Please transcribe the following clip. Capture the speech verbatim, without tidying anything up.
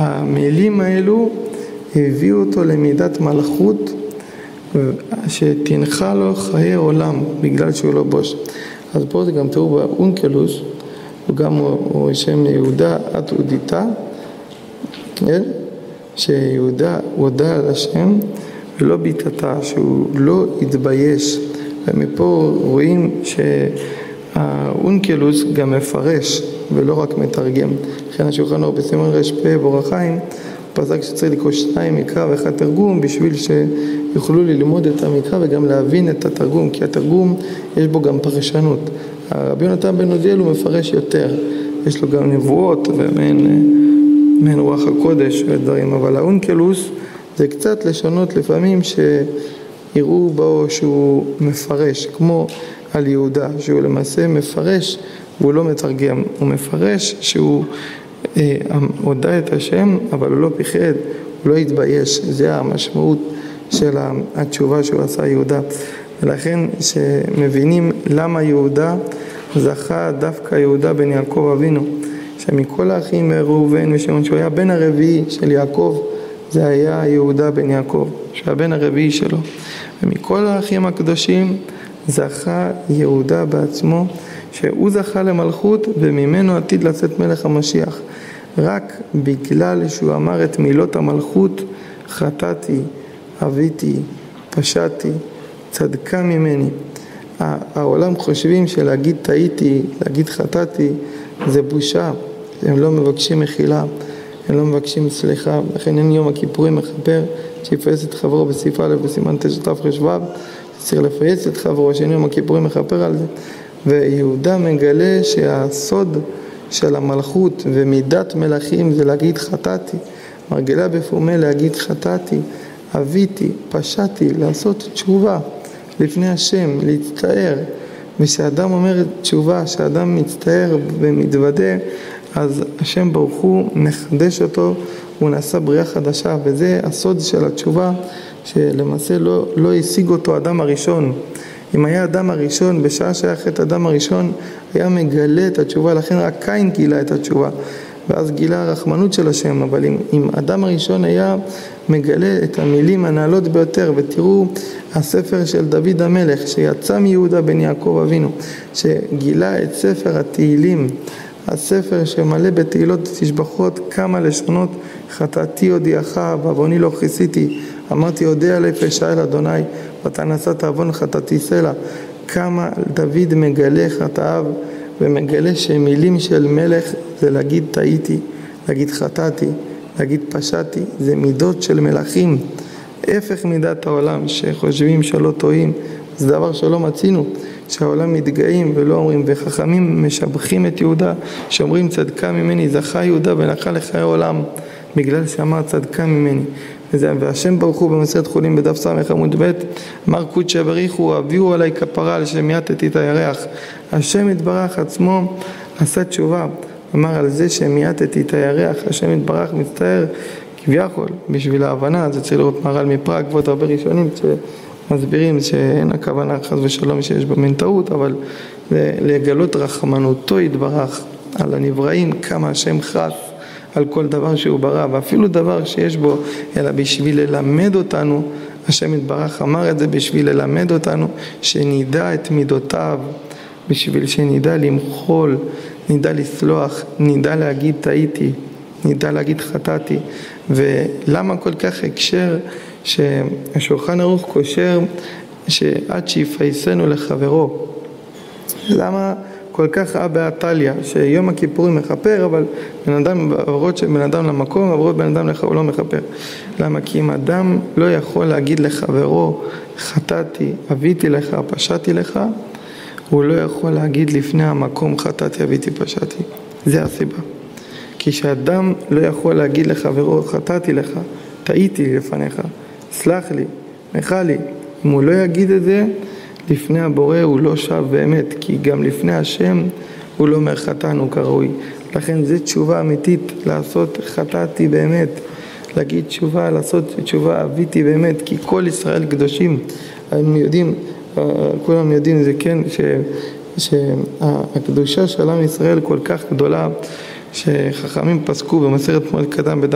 המילים האלו הביאו אותו למידת מלכות שתנחה לו חיי עולם בגלל שהוא לא בוש. אז פה זה גם תראו באונקלוס, הוא גם הוא שם יהודה אתודיטה, כן? שיהודה הודה על השם ולא ביטתה, שהוא לא התבייש. ומפה רואים שהאונקלוס גם מפרש ולא רק מתרגם. לכן השולחן אור בסימן רש"פ באור החיים פסק שצריך לקרוא שניים מקרא ואחד תרגום בשביל שיוכלו ללמוד את המקרא וגם להבין את התרגום, כי התרגום יש בו גם פרשנות. רבי יונתן בן עוזיאל הוא מפרש יותר, יש לו גם נבואות ומעין רוח הקודש ודברים, אבל האונקלוס זה קצת לשונות לפעמים שיראו בו שהוא מפרש, כמו על יהודה, שהוא למעשה מפרש והוא לא מתרגם, הוא מפרש שהוא אה, הודע את השם אבל הוא לא פיחד, הוא לא התבייש. זה המשמעות של התשובה שהוא עשה יהודה, ולכן שמבינים למה יהודה זכה דווקא יהודה בן יעקב אבינו, שמכל האחים ראובן ושמעון שהוא היה בן הרביעי של יעקב, זה היה יהודה בן יעקב שהיה בן הרביעי שלו, ומכל האחים הקדושים זכה יהודה בעצמו, שהוא זכה למלכות וממנו עתיד לצאת מלך המשיח, רק בגלל שהוא אמר את מילות המלכות: חטאתי, עוויתי, פשעתי, צדקה ממני. העולם חושבים שלהגיד טעיתי, להגיד חטאתי זה בושה, הם לא מבקשים מחילה, הם לא מבקשים סליחה. לכן אין יום הכיפורים מכפר שיפייס את חברו בסעיף א' בסימן תשע תר"ש צריך לפייס את חברו, שאין יום הכיפורים מכפר על זה. ויהודה מגלה שהסוד של המלכות ומידת מלכים זה להגיד חטאתי, מרגלה בפומה להגיד חטאתי, עוויתי, פשעתי, לעשות תשובה לפני השם, להצטער. ושאדם אומר תשובה, שאדם מצטער ומתוודה, אז השם ברוך הוא מחדש אותו, הוא נעשה בריאה חדשה, וזה הסוד של התשובה שלמעשה לא, לא השיג אותו אדם הראשון. אם היה אדם הראשון, בשעה שהיה חטא אדם הראשון, היה מגלה את התשובה, לכן רק קין גילה את התשובה, ואז גילה הרחמנות של השם. אבל אם, אם אדם הראשון היה מגלה את המילים הנעלות ביותר, ותראו הספר של דוד המלך שיצא מיהודה בן יעקב אבינו, שגילה את ספר התהילים, הספר שמלא בתהילות תשבחות, כמה לשונות: חטאתי הודיעך ועווני לא כיסיתי, אמרתי אודה עלי פשעי אל אדוני ואתה נשאת עוון חטאתי סלע. כמה דוד מגלה חטאיו ומגלה שמילים של מלך זה להגיד טעיתי, להגיד חטאתי, להגיד פשעתי, זה מידות של מלכים. הפך מידת העולם שחושבים שלא טועים, זה דבר שלא מצינו, שהעולם מתגאים ולא אומרים. וחכמים משבחים את יהודה שאומרים צדקה ממני, זכה יהודה ונחל לחיי עולם בגלל שאמר צדקה ממני. וזה, והשם ברוך הוא במסכת חולין בדף סמך עמוד ב' אמר קודשא בריחו הביאו עלי כפרה על שמיעטתי את הירח. השם יתברך עצמו עשה תשובה, אמר על זה שמיעטתי את הירח, השם יתברך מצטער כביכול בשביל ההבנה. זה צריך לראות מהר"ל מפראג ועוד הרבה ראשונים שמסבירים שאין הכוונה חס ושלום שיש במין טעות, אבל לגלות רחמנותו יתברך על הנבראים, כמה השם חס על כל דבר שהוא ברא, ואפילו דבר שיש בו, אלא בשביל ללמד אותנו. השם יתברך אמר את זה בשביל ללמד אותנו, שנדע את מידותיו, בשביל שנדע למחול, נדע לסלוח, נדע להגיד טעיתי, נדע להגיד חטאתי. ולמה כל כך הקשר שהשולחן ערוך קושר שעד שיפייסנו לחברו? למה כל כך אבא עתליה שיום הכיפורים מכפר, אבל בן אדם עברות של בן אדם למקום, עברות בן אדם לך הוא לא מכפר? למה? כי אם אדם לא יכול להגיד לחברו חטאתי, עוויתי לך, פשעתי לך, הוא לא יכול להגיד לפני המקום חטאתי, עוויתי, פשעתי. זה הסיבה. כי שאדם לא יכול להגיד לחברו חטאתי לך, טעיתי לפניך, סלח לי, מחה לי, אם הוא לא יגיד את זה לפני הבורא הוא לא שב באמת, כי גם לפני השם הוא לא אומר חטאנו כראוי. לכן זה תשובה אמיתית, לעשות חטאתי באמת, להגיד תשובה, לעשות תשובה עוויתי באמת, כי כל ישראל קדושים. הם יודעים, כולם יודעים זה כן, ש, שהקדושה של עם ישראל כל כך גדולה, שחכמים פסקו במסכת מועד קדם בדף